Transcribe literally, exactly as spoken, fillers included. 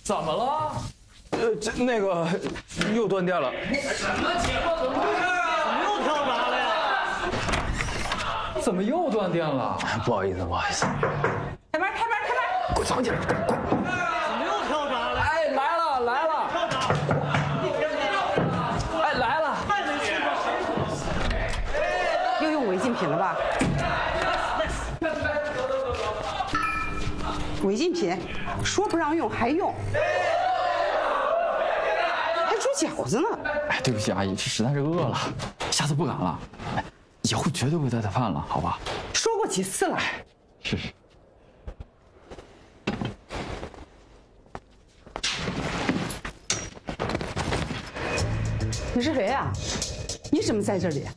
怎么了？呃，这那个又断电了。 什么情况？怎么回事啊？ 又跳闸了呀？ 怎么又断电了？不好意思，不好意思。 开门，开门，开门！ 滚，早点，滚！ 怎么又跳闸了？ 哎，来了，来了！ 跳闸！ 哎，来了！ 太没事了！ 又用违禁品了吧？违禁品，说不让用还用，还煮饺子呢。 哎，对不起，阿姨，这实在是饿了，下次不敢了。哎，以后绝对不会再犯了，好吧？ 说过几次了？ 是是。 你是谁呀？你怎么在这里？